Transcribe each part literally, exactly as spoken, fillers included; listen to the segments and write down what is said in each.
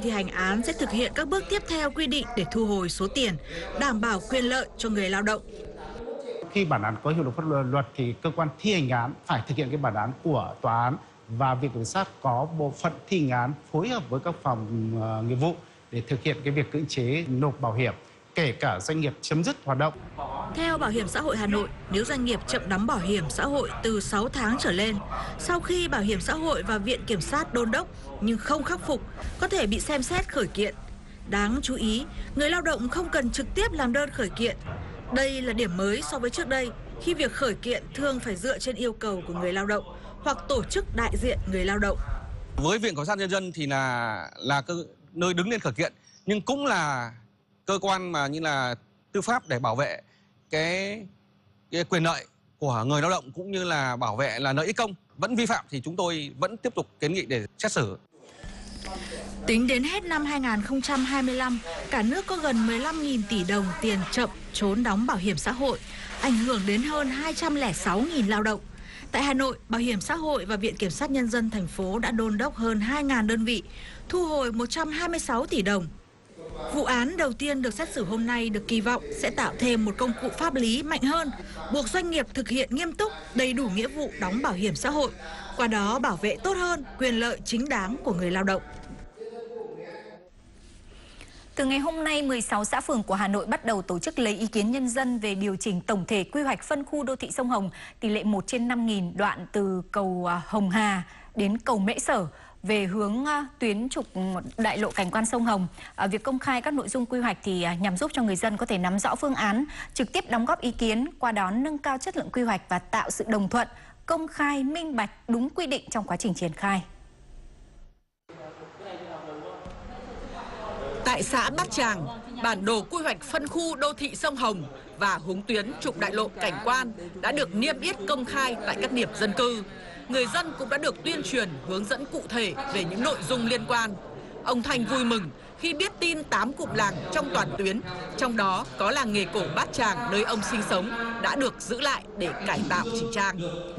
thi hành án sẽ thực hiện các bước tiếp theo quy định để thu hồi số tiền, đảm bảo quyền lợi cho người lao động. Khi bản án có hiệu lực pháp luật thì cơ quan thi hành án phải thực hiện cái bản án của tòa án, và Viện Kiểm sát có bộ phận thi hành án phối hợp với các phòng uh, nghiệp vụ để thực hiện cái việc cưỡng chế nộp bảo hiểm, kể cả doanh nghiệp chấm dứt hoạt động. Theo Bảo hiểm xã hội Hà Nội, nếu doanh nghiệp chậm đóng bảo hiểm xã hội từ sáu tháng trở lên, sau khi Bảo hiểm xã hội và Viện Kiểm sát đôn đốc nhưng không khắc phục, có thể bị xem xét khởi kiện. Đáng chú ý, người lao động không cần trực tiếp làm đơn khởi kiện. Đây là điểm mới so với trước đây, khi việc khởi kiện thường phải dựa trên yêu cầu của người lao động hoặc tổ chức đại diện người lao động. Với Viện Kiểm sát Nhân dân thì là là cơ, nơi đứng lên khởi kiện, nhưng cũng là cơ quan mà như là tư pháp để bảo vệ cái, cái quyền lợi của người lao động cũng như là bảo vệ là lợi ích công. Vẫn vi phạm thì chúng tôi vẫn tiếp tục kiến nghị để xét xử. Tính đến hết năm hai nghìn không trăm hai mươi lăm, cả nước có gần mười lăm nghìn tỷ đồng tiền chậm trốn đóng bảo hiểm xã hội, ảnh hưởng đến hơn hai trăm lẻ sáu nghìn lao động. Tại Hà Nội, Bảo hiểm xã hội và Viện Kiểm sát Nhân dân thành phố đã đôn đốc hơn hai nghìn đơn vị, thu hồi một trăm hai mươi sáu tỷ đồng. Vụ án đầu tiên được xét xử hôm nay được kỳ vọng sẽ tạo thêm một công cụ pháp lý mạnh hơn, buộc doanh nghiệp thực hiện nghiêm túc, đầy đủ nghĩa vụ đóng bảo hiểm xã hội, qua đó bảo vệ tốt hơn quyền lợi chính đáng của người lao động. Từ ngày hôm nay, mười sáu xã phường của Hà Nội bắt đầu tổ chức lấy ý kiến nhân dân về điều chỉnh tổng thể quy hoạch phân khu đô thị sông Hồng, tỷ lệ một trên năm nghìn, đoạn từ cầu Hồng Hà đến cầu Mễ Sở về hướng tuyến trục đại lộ cảnh quan sông Hồng. Việc công khai các nội dung quy hoạch thì nhằm giúp cho người dân có thể nắm rõ phương án, trực tiếp đóng góp ý kiến, qua đó nâng cao chất lượng quy hoạch và tạo sự đồng thuận, công khai, minh bạch, đúng quy định trong quá trình triển khai. Tại xã Bát Tràng, bản đồ quy hoạch phân khu đô thị sông Hồng và hướng tuyến trục đại lộ cảnh quan đã được niêm yết công khai tại các điểm dân cư. Người dân cũng đã được tuyên truyền hướng dẫn cụ thể về những nội dung liên quan. Ông Thanh vui mừng khi biết tin tám cụm làng trong toàn tuyến, trong đó có làng nghề cổ Bát Tràng nơi ông sinh sống, đã được giữ lại để cải tạo chỉnh trang.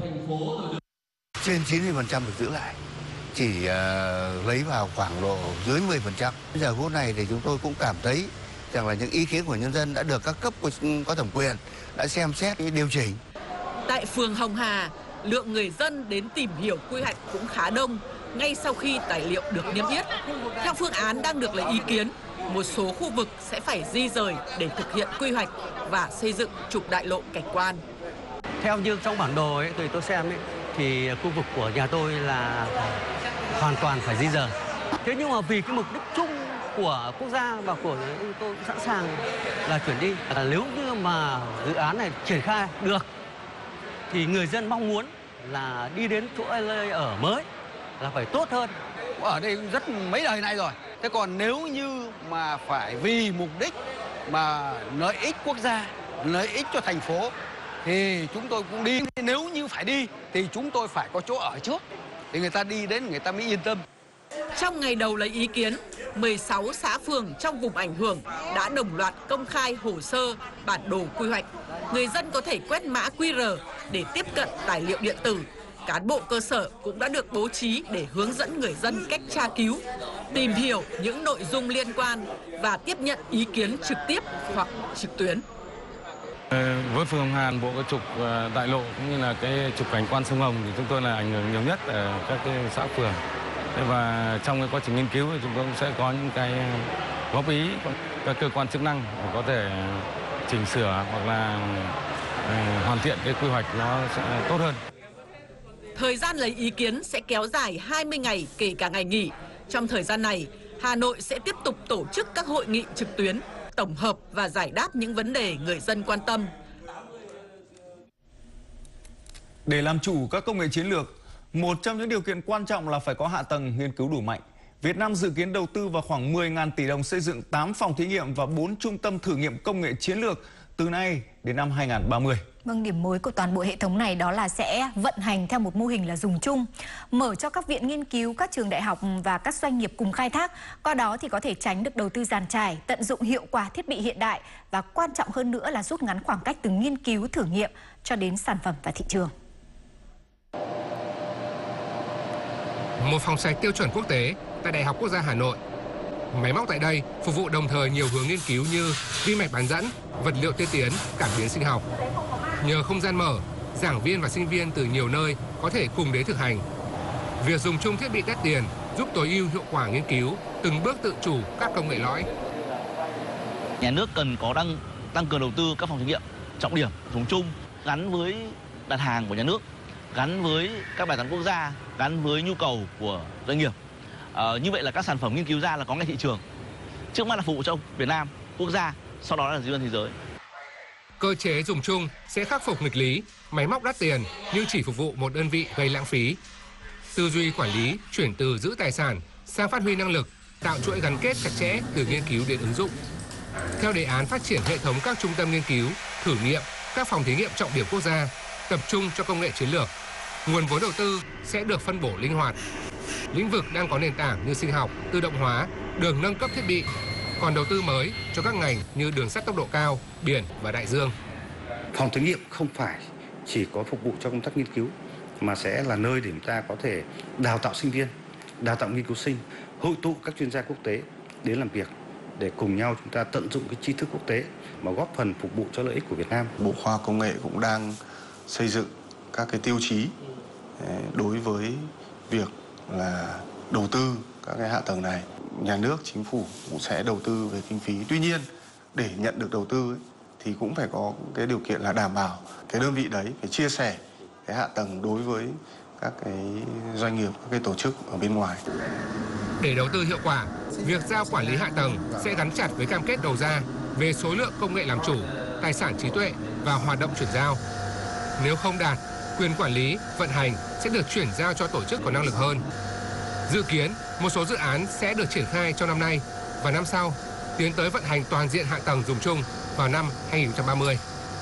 Trên chín mươi phần trăm được giữ lại, chỉ uh, lấy vào khoảng độ dưới mười phần trăm. Bây giờ phút này thì chúng tôi cũng cảm thấy rằng là những ý kiến của nhân dân đã được các cấp có thẩm quyền đã xem xét điều chỉnh. Tại phường Hồng Hà, lượng người dân đến tìm hiểu quy hoạch cũng khá đông ngay sau khi tài liệu được niêm yết. Theo phương án đang được lấy ý kiến, một số khu vực sẽ phải di rời để thực hiện quy hoạch và xây dựng trục đại lộ cảnh quan. Theo như trong bản đồ ấy, tôi tôi xem ấy, thì khu vực của nhà tôi là hoàn toàn phải di rời. Thế nhưng mà vì cái mục đích chung của quốc gia và của tôi sẵn sàng là chuyển đi. À, nếu như mà dự án này triển khai được thì người dân mong muốn là đi đến chỗ nơi ở mới là phải tốt hơn. Ở đây rất mấy đời nay rồi. Thế còn nếu như mà phải vì mục đích mà lợi ích quốc gia, lợi ích cho thành phố thì chúng tôi cũng đi. Nếu như phải đi thì chúng tôi phải có chỗ ở trước thì người ta đi đến người ta mới yên tâm. Trong ngày đầu lấy ý kiến, mười sáu xã phường trong vùng ảnh hưởng đã đồng loạt công khai hồ sơ, bản đồ quy hoạch. Người dân có thể quét mã quy rờ để tiếp cận tài liệu điện tử. Cán bộ cơ sở cũng đã được bố trí để hướng dẫn người dân cách tra cứu, tìm hiểu những nội dung liên quan và tiếp nhận ý kiến trực tiếp hoặc trực tuyến. Với phường Hồng Hà, bộ cái trục đại lộ cũng như là cái trục cảnh quan sông Hồng thì chúng tôi là ảnh hưởng nhiều nhất ở các cái xã phường. Và trong cái quá trình nghiên cứu thì chúng tôi cũng sẽ có những cái góp ý các cơ quan chức năng để có thể chỉnh sửa hoặc là hoàn thiện cái quy hoạch nó sẽ tốt hơn. Thời gian lấy ý kiến sẽ kéo dài hai mươi ngày kể cả ngày nghỉ. Trong thời gian này, Hà Nội sẽ tiếp tục tổ chức các hội nghị trực tuyến, tổng hợp và giải đáp những vấn đề người dân quan tâm. Để làm chủ các công nghệ chiến lược, một trong những điều kiện quan trọng là phải có hạ tầng nghiên cứu đủ mạnh. Việt Nam dự kiến đầu tư vào khoảng mười nghìn tỷ đồng xây dựng tám phòng thí nghiệm và bốn trung tâm thử nghiệm công nghệ chiến lược từ nay đến năm hai nghìn không trăm ba mươi. Vâng, điểm mới của toàn bộ hệ thống này đó là sẽ vận hành theo một mô hình là dùng chung, mở cho các viện nghiên cứu, các trường đại học và các doanh nghiệp cùng khai thác. Qua đó thì có thể tránh được đầu tư dàn trải, tận dụng hiệu quả thiết bị hiện đại và quan trọng hơn nữa là rút ngắn khoảng cách từ nghiên cứu thử nghiệm cho đến sản phẩm và thị trường. Một phòng sạch tiêu chuẩn quốc tế tại Đại học Quốc gia Hà Nội. Máy móc tại đây phục vụ đồng thời nhiều hướng nghiên cứu như vi mạch bán dẫn, vật liệu tiên tiến, cảm biến sinh học. Nhờ không gian mở, giảng viên và sinh viên từ nhiều nơi có thể cùng đến thực hành. Việc dùng chung thiết bị đắt tiền giúp tối ưu hiệu quả nghiên cứu, từng bước tự chủ các công nghệ lõi. Nhà nước cần có tăng tăng cường đầu tư các phòng thí nghiệm trọng điểm dùng chung gắn với đặt hàng của nhà nước, gắn với các bài toán quốc gia, gắn với nhu cầu của doanh nghiệp. À, như vậy là các sản phẩm nghiên cứu ra là có ngay thị trường. Trước mắt là phục vụ cho Việt Nam, quốc gia, sau đó là di thế giới. Cơ chế dùng chung sẽ khắc phục nghịch lý, máy móc đắt tiền nhưng chỉ phục vụ một đơn vị gây lãng phí. Tư duy quản lý chuyển từ giữ tài sản sang phát huy năng lực, tạo chuỗi gắn kết chặt chẽ từ nghiên cứu đến ứng dụng. Theo đề án phát triển hệ thống các trung tâm nghiên cứu, thử nghiệm, các phòng thí nghiệm trọng điểm quốc gia, tập trung cho công nghệ chiến lược, nguồn vốn đầu tư sẽ được phân bổ linh hoạt. Lĩnh vực đang có nền tảng như sinh học, tự động hóa, đường nâng cấp thiết bị, còn đầu tư mới cho các ngành như đường sắt tốc độ cao, biển và đại dương. Phòng thí nghiệm không phải chỉ có phục vụ cho công tác nghiên cứu, mà sẽ là nơi để chúng ta có thể đào tạo sinh viên, đào tạo nghiên cứu sinh, hội tụ các chuyên gia quốc tế đến làm việc để cùng nhau chúng ta tận dụng cái tri thức quốc tế mà góp phần phục vụ cho lợi ích của Việt Nam. Bộ Khoa học Công nghệ cũng đang xây dựng các cái tiêu chí đối với việc là đầu tư các cái hạ tầng này. Nhà nước, chính phủ cũng sẽ đầu tư về kinh phí. Tuy nhiên, để nhận được đầu tư ấy, thì cũng phải có cái điều kiện là đảm bảo cái đơn vị đấy phải chia sẻ cái hạ tầng đối với các cái doanh nghiệp, các cái tổ chức ở bên ngoài. Để đầu tư hiệu quả, việc giao quản lý hạ tầng sẽ gắn chặt với cam kết đầu ra về số lượng công nghệ làm chủ, tài sản trí tuệ và hoạt động chuyển giao. Nếu không đạt, quyền quản lý, vận hành sẽ được chuyển giao cho tổ chức có năng lực hơn. Dự kiến, một số dự án sẽ được triển khai trong năm nay và năm sau, tiến tới vận hành toàn diện hạ tầng dùng chung vào năm hai nghìn không trăm ba mươi.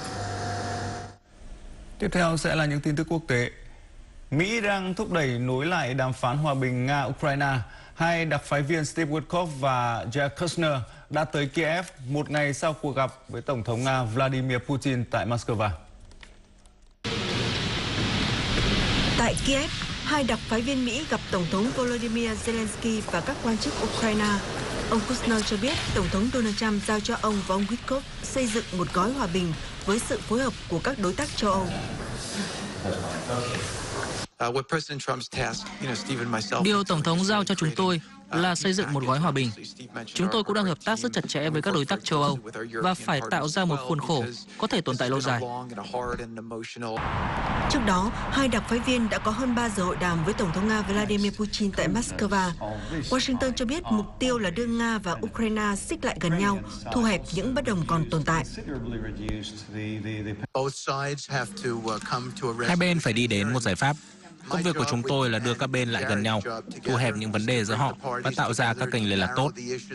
Tiếp theo sẽ là những tin tức quốc tế. Mỹ đang thúc đẩy nối lại đàm phán hòa bình Nga-Ukraine. Hai đặc phái viên Steve Witkoff và Jared Kushner đã tới Kiev một ngày sau cuộc gặp với Tổng thống Nga Vladimir Putin tại Moscow. Tại Kiev, hai đặc phái viên Mỹ gặp Tổng thống Volodymyr Zelensky và các quan chức Ukraine. Ông Kushner cho biết Tổng thống Donald Trump giao cho ông và ông Witkoff xây dựng một gói hòa bình với sự phối hợp của các đối tác châu Âu. Điều Tổng thống giao cho chúng tôi là xây dựng một gói hòa bình. Chúng tôi cũng đang hợp tác rất chặt chẽ với các đối tác châu Âu và phải tạo ra một khuôn khổ có thể tồn tại lâu dài. Trước đó, hai đặc phái viên đã có hơn ba giờ hội đàm với Tổng thống Nga Vladimir Putin tại Moscow. Washington cho biết mục tiêu là đưa Nga và Ukraine xích lại gần nhau, thu hẹp những bất đồng còn tồn tại. Hai bên phải đi đến một giải pháp. Công việc của chúng tôi là đưa các bên lại gần nhau, thu hẹp những vấn đề giữa họ và tạo ra các kênh liên lạc tốt.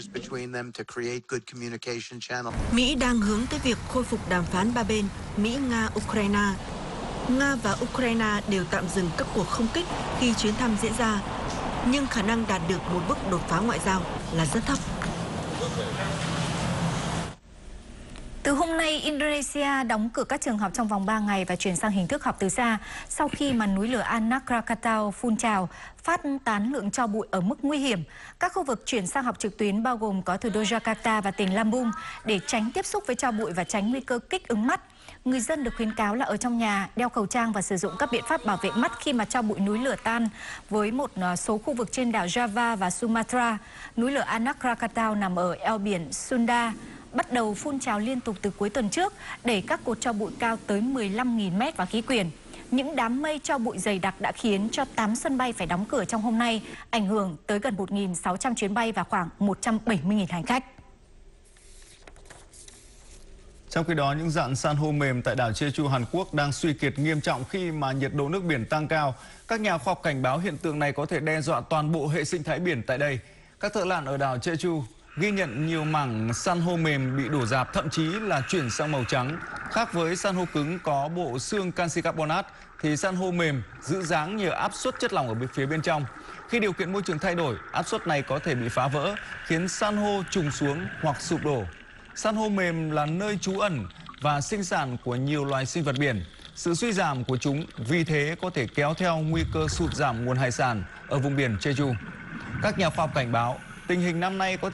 Mỹ đang hướng tới việc khôi phục đàm phán ba bên Mỹ, Nga, Ukraine. Nga và Ukraine đều tạm dừng các cuộc không kích khi chuyến thăm diễn ra, nhưng khả năng đạt được một bước đột phá ngoại giao là rất thấp. Từ hôm nay, Indonesia đóng cửa các trường học trong vòng ba ngày và chuyển sang hình thức học từ xa sau khi mà núi lửa Anak Krakatau phun trào, phát tán lượng tro bụi ở mức nguy hiểm. Các khu vực chuyển sang học trực tuyến bao gồm có thủ đô Jakarta và tỉnh Lampung để tránh tiếp xúc với tro bụi và tránh nguy cơ kích ứng mắt. Người dân được khuyến cáo là ở trong nhà, đeo khẩu trang và sử dụng các biện pháp bảo vệ mắt khi mà tro bụi núi lửa tan với một số khu vực trên đảo Java và Sumatra. Núi lửa Anak Krakatau nằm ở eo biển Sunda, bắt đầu phun trào liên tục từ cuối tuần trước, đẩy các cột tro bụi cao tới mười lăm nghìn mét vào khí quyển. Những đám mây tro bụi dày đặc đã khiến cho tám sân bay phải đóng cửa trong hôm nay, ảnh hưởng tới gần một nghìn sáu trăm chuyến bay và khoảng một trăm bảy mươi nghìn hành khách. Trong khi đó, những rạn san hô mềm tại đảo Jeju, Hàn Quốc đang suy kiệt nghiêm trọng khi mà nhiệt độ nước biển tăng cao. Các nhà khoa học cảnh báo hiện tượng này có thể đe dọa toàn bộ hệ sinh thái biển tại đây. Các thợ lặn ở đảo Jeju ghi nhận nhiều mảng san hô mềm bị đổ rạp, thậm chí là chuyển sang màu trắng. Khác với san hô cứng có bộ xương canxi carbonate, thì san hô mềm giữ dáng nhờ áp suất chất lỏng ở bên phía bên trong. Khi điều kiện môi trường thay đổi, áp suất này có thể bị phá vỡ, khiến san hô trùng xuống hoặc sụp đổ. San hô mềm là nơi trú ẩn và sinh sản của nhiều loài sinh vật biển. Sự suy giảm của chúng vì thế có thể kéo theo nguy cơ sụt giảm nguồn hải sản ở vùng biển Jeju. Các nhà khoa học cảnh báo tình hình năm nay có thể